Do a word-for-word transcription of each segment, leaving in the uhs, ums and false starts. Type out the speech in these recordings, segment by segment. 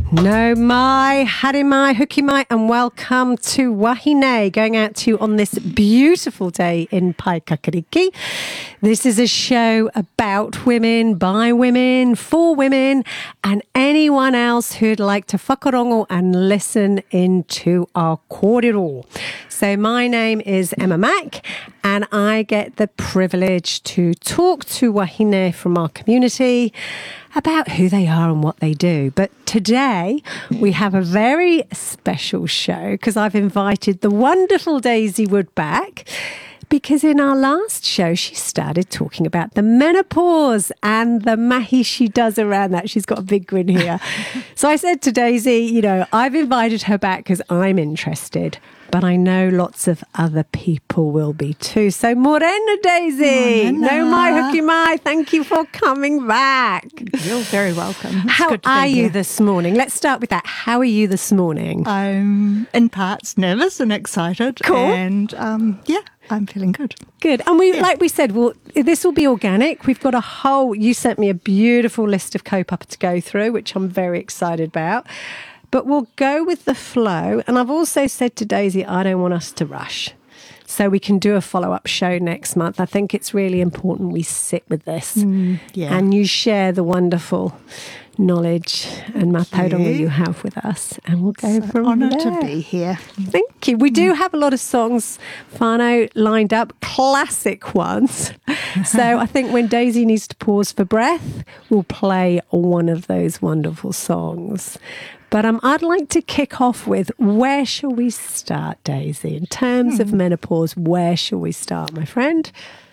No mai, haere mai, huki mai, and welcome to Wahine, going out to you on this beautiful day in Paekakariki. This is a show about women, by women, for women, and anyone else who'd like to whakarongo and listen into our kōrero. So my name is Emma Mack, and I get the privilege to talk to wahine from our community about who they are and what they do. But today we have a very special show because I've invited the wonderful Daisy Wood back, because in our last show she started talking about the menopause and the mahi she does around that. She's got a big grin here. So I said to Daisy, you know, I've invited her back because I'm interested, but I know lots of other people will be too. So morena, Daisy. Morena. No mai, huki mai. Thank you for coming back. You're very welcome. It's How good to are be you here. this morning? Let's start with that. How are you this morning? I'm in parts nervous and excited. Cool. And um, yeah, I'm feeling good. Good. And we, Yeah. like we said, well, this will be organic. We've got a whole, you sent me a beautiful list of kaupapa to go through, which I'm very excited about. But we'll go with the flow. And I've also said to Daisy, I don't want us to rush. So we can do a follow-up show next month. I think it's really important we sit with this. Mm, yeah. And you share the wonderful knowledge and matauranga you. you have with us. And we'll go It's an from honour there. to be here. Thank you. We do have a lot of songs, whānau, lined up, classic ones. So I think when Daisy needs to pause for breath, we'll play one of those wonderful songs. But um, I'd like to kick off with, where shall we start, Daisy? In terms hmm. of menopause, where shall we start, my friend?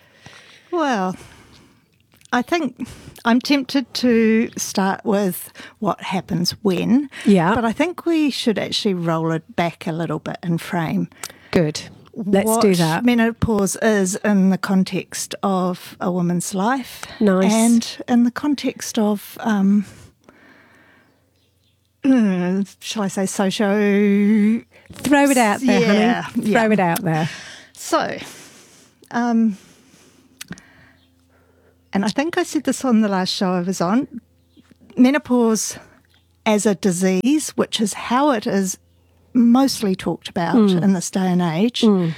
Well, I think I'm tempted to start with what happens when. Yeah. But I think we should actually roll it back a little bit and frame. Good. Let's what do that. menopause is in the context of a woman's life. Nice. And in the context of... Um, Uh, shall I say socio... Throw it out there, yeah, honey. yeah. Throw it out there. So, um, and I think I said this on the last show I was on, menopause as a disease, which is how it is mostly talked about mm. in this day and age, mm.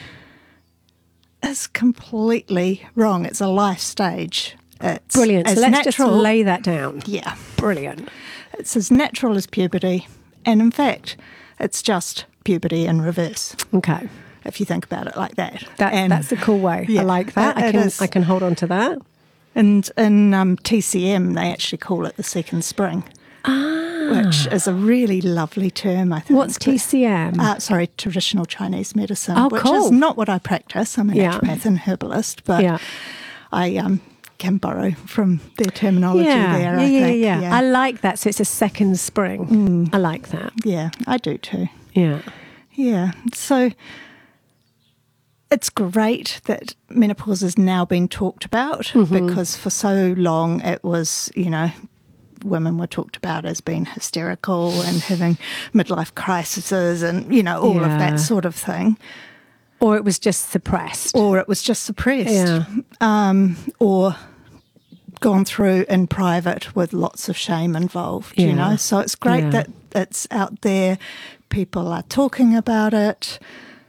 is completely wrong. It's a life stage. It's Brilliant. So let's natural, just lay that down. Yeah. Brilliant. It's as natural as puberty, and in fact, it's just puberty in reverse. Okay, if you think about it like that. that and, that's a cool way. Yeah, I like that. it, I it can is. I can hold on to that. And in um, T C M, they actually call it the second spring, ah. which is a really lovely term. I think. What's T C M? Uh, sorry, traditional Chinese medicine. Oh, which cool. is not what I practice. I'm a Yeah. naturopath and herbalist, but yeah. I um. can borrow from their terminology yeah, there, yeah, I yeah, think. yeah, Yeah. I like that. So it's a second spring. Mm. I like that. Yeah, I do too. Yeah. Yeah. So it's great that menopause has now been talked about mm-hmm. because for so long it was, you know, women were talked about as being hysterical and having midlife crises and, you know, all yeah. of that sort of thing. Or it was just suppressed. Or it was just suppressed. Yeah. Um, or gone through in private with lots of shame involved, yeah. you know. So it's great yeah. that it's out there, people are talking about it,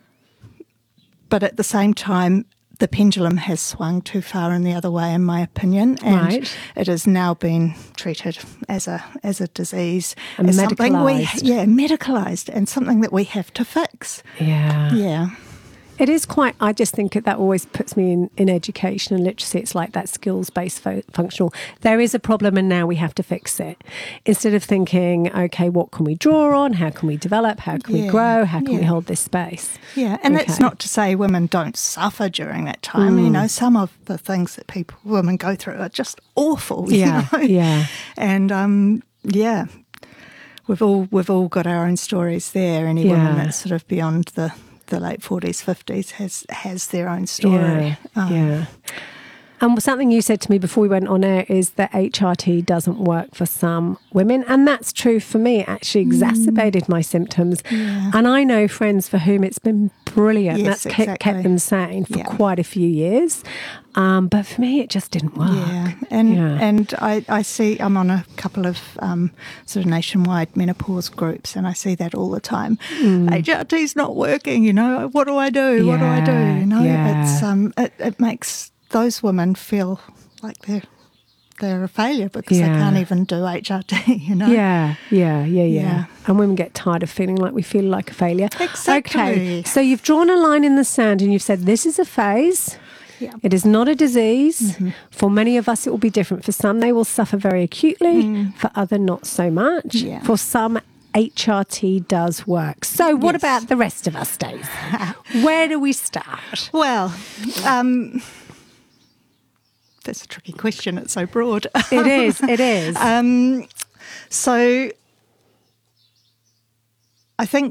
but at the same time, the pendulum has swung too far in the other way, in my opinion, and right. it has now been treated as a as a disease, and as something we medicalised. yeah medicalised, and something that we have to fix. Yeah. Yeah. It is quite, I just think that always puts me in, in education and literacy. It's like that skills-based fo- functional. There is a problem and now we have to fix it. Instead of thinking, okay, what can we draw on? How can we develop? How can yeah. we grow? How can yeah. we hold this space? Yeah, and okay. that's not to say women don't suffer during that time. Mm. You know, some of the things that people, women go through are just awful. You yeah, know? yeah. And, um, yeah, we've all, we've all got our own stories there. Any yeah. woman that's sort of beyond the... the late forties, fifties has has their own story. Yeah, Um, yeah. And something you said to me before we went on air is that H R T doesn't work for some women. And that's true for me. It actually exacerbated mm. my symptoms. Yeah. And I know friends for whom it's been brilliant. Yes, that's exactly. kept, kept them sane for yeah. quite a few years. Um, but for me, it just didn't work. Yeah, and yeah. and I, I see, I'm on a couple of um, sort of nationwide menopause groups, and I see that all the time. Mm. H R T's not working, you know, what do I do? Yeah, what do I do? You know, yeah. it's um, it, it makes those women feel like they're they're a failure because yeah. they can't even do H R T, you know? Yeah, yeah, yeah, yeah, yeah. And women get tired of feeling like we feel like a failure. Exactly. Okay, so you've drawn a line in the sand and you've said this is a phase. Yeah. It is not a disease. Mm-hmm. For many of us, it will be different. For some, they will suffer very acutely. Mm. For other, not so much. Yeah. For some, H R T does work. So what yes. about the rest of us, Daisy? Where do we start? Well, um, that's a tricky question. It's so broad. It is, it is. Um, so I think